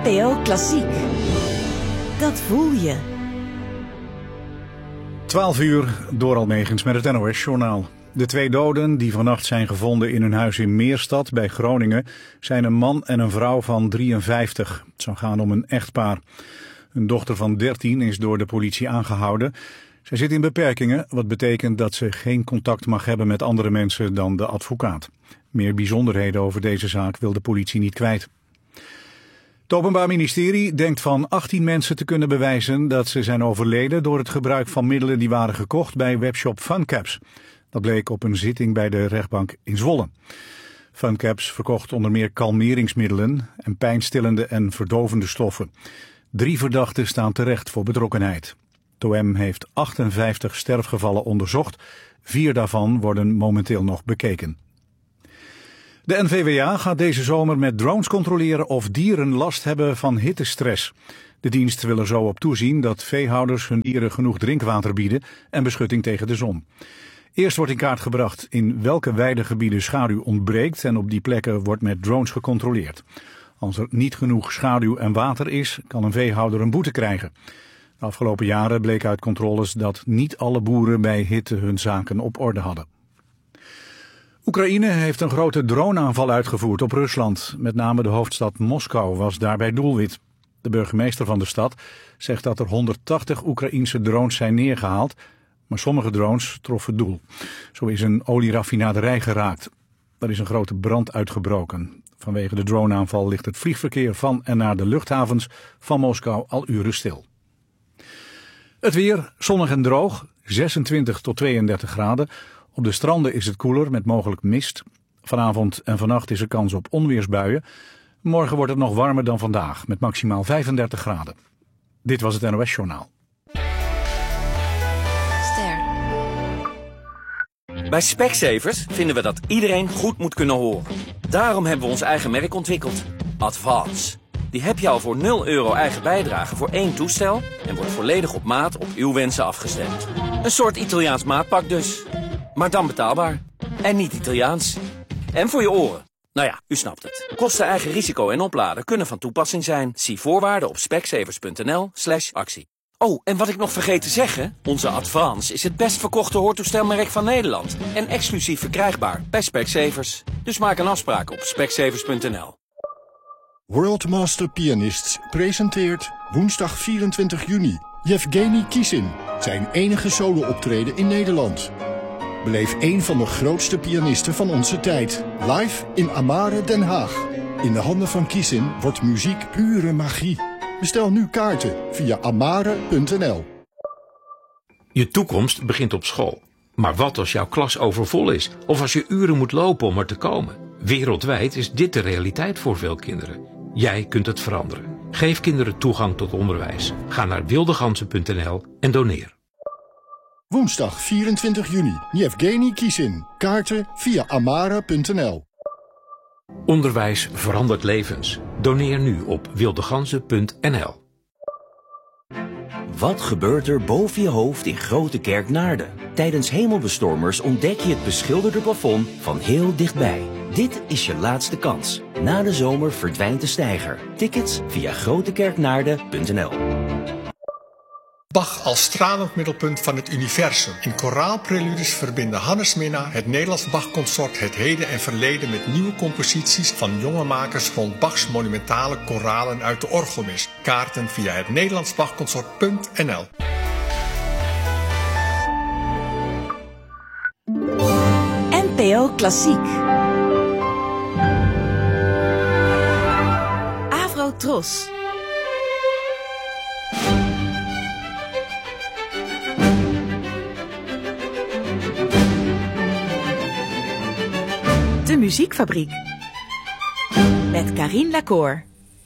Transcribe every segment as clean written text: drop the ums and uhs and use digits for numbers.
NPO Klassiek. Dat voel je. 12 uur, door Almegens met het NOS-journaal. De 2 doden die vannacht zijn gevonden in hun huis in Meerstad bij Groningen zijn een man en een vrouw van 53. Het zou gaan om een echtpaar. Hun dochter van 13 is door de politie aangehouden. Zij zit in beperkingen, wat betekent dat ze geen contact mag hebben met andere mensen dan de advocaat. Meer bijzonderheden over deze zaak wil de politie niet kwijt. Het Openbaar Ministerie denkt van 18 mensen te kunnen bewijzen dat ze zijn overleden door het gebruik van middelen die waren gekocht bij webshop Funcaps. Dat bleek op een zitting bij de rechtbank in Zwolle. Funcaps verkocht onder meer kalmeringsmiddelen en pijnstillende en verdovende stoffen. 3 verdachten staan terecht voor betrokkenheid. Het OM heeft 58 sterfgevallen onderzocht. 4 daarvan worden momenteel nog bekeken. De NVWA gaat deze zomer met drones controleren of dieren last hebben van hittestress. De dienst wil er zo op toezien dat veehouders hun dieren genoeg drinkwater bieden en beschutting tegen de zon. Eerst wordt in kaart gebracht in welke weidegebieden schaduw ontbreekt en op die plekken wordt met drones gecontroleerd. Als er niet genoeg schaduw en water is, kan een veehouder een boete krijgen. De afgelopen jaren bleek uit controles dat niet alle boeren bij hitte hun zaken op orde hadden. Oekraïne heeft een grote droneaanval uitgevoerd op Rusland. Met name de hoofdstad Moskou was daarbij doelwit. De burgemeester van de stad zegt dat er 180 Oekraïense drones zijn neergehaald, maar sommige drones troffen doel. Zo is een olieraffinaderij geraakt. Er is een grote brand uitgebroken. Vanwege de droneaanval ligt het vliegverkeer van en naar de luchthavens van Moskou al uren stil. Het weer, zonnig en droog, 26 tot 32 graden. Op de stranden is het koeler met mogelijk mist. Vanavond en vannacht is er kans op onweersbuien. Morgen wordt het nog warmer dan vandaag, met maximaal 35 graden. Dit was het NOS-journaal. Bij Specsavers vinden we dat iedereen goed moet kunnen horen. Daarom hebben we ons eigen merk ontwikkeld, Advance. Die heb je al voor €0 eigen bijdrage voor 1 toestel en wordt volledig op maat op uw wensen afgestemd. Een soort Italiaans maatpak dus. Maar dan betaalbaar. En niet Italiaans. En voor je oren. Nou ja, u snapt het. Kosten, eigen risico en opladen kunnen van toepassing zijn. Zie voorwaarden op specsavers.nl/actie. Oh, en wat ik nog vergeet te zeggen, onze Advance is het best verkochte hoortoestelmerk van Nederland. En exclusief verkrijgbaar bij Specsavers. Dus maak een afspraak op specsavers.nl. World Master Pianists presenteert woensdag 24 juni Yevgeny Kissin, zijn enige solo-optreden in Nederland. Beleef een van de grootste pianisten van onze tijd, live in Amare, Den Haag. In de handen van Kissin wordt muziek pure magie. Bestel nu kaarten via amare.nl. Je toekomst begint op school. Maar wat als jouw klas overvol is? Of als je uren moet lopen om er te komen? Wereldwijd is dit de realiteit voor veel kinderen. Jij kunt het veranderen. Geef kinderen toegang tot onderwijs. Ga naar wildegansen.nl en doneer. Woensdag 24 juni, Yevgeny Kissin. Kaarten via amare.nl. Onderwijs verandert levens. Doneer nu op wildegansen.nl. Wat gebeurt er boven je hoofd in Grote Kerk Naarden? Tijdens hemelbestormers ontdek je het beschilderde plafond van heel dichtbij. Dit is je laatste kans. Na de zomer verdwijnt de steiger. Tickets via grotekerknaarden.nl. Bach als stralend middelpunt van het universum. In koraalpreludes verbinden Hannes Minna, het Nederlands Bach-consort, het heden en verleden met nieuwe composities van jonge makers rond Bachs monumentale koralen uit de orgelmis. Kaarten via het nederlandsbachconsort.nl. NPO Klassiek. Avrotros. De Muziekfabriek. Met Karine Lacour.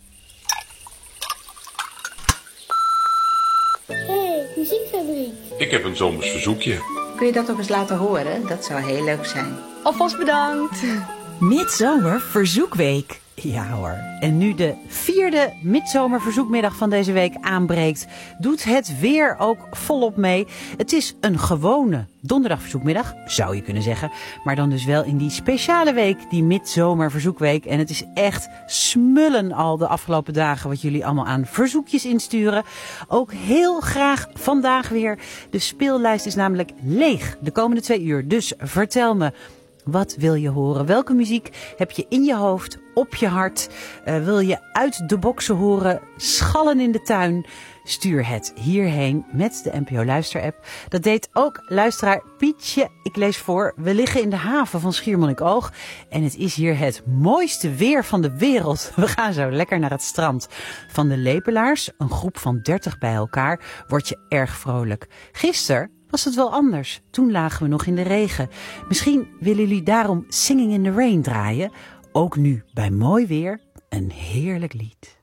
Hey, Muziekfabriek. Ik heb een zomers verzoekje. Kun je dat ook eens laten horen? Dat zou heel leuk zijn. Alvast bedankt. Midzomer Verzoekweek. Ja hoor. En nu de 4e midzomerverzoekmiddag van deze week aanbreekt, doet het weer ook volop mee. Het is een gewone donderdagverzoekmiddag, zou je kunnen zeggen. Maar dan dus wel in die speciale week, die midzomerverzoekweek. En het is echt smullen al de afgelopen dagen wat jullie allemaal aan verzoekjes insturen. Ook heel graag vandaag weer. De speellijst is namelijk leeg de komende 2 uur. Dus vertel me. Wat wil je horen? Welke muziek heb je in je hoofd, op je hart? Wil je uit de boksen horen? Schallen in de tuin? Stuur het hierheen met de NPO Luisterapp. Dat deed ook luisteraar Pietje. Ik lees voor. We liggen in de haven van Schiermonnikoog. En het is hier het mooiste weer van de wereld. We gaan zo lekker naar het strand. Van de Lepelaars, een groep van 30 bij elkaar, word je erg vrolijk. Gisteren was het wel anders. Toen lagen we nog in de regen. Misschien willen jullie daarom Singing in the Rain draaien. Ook nu bij mooi weer een heerlijk lied.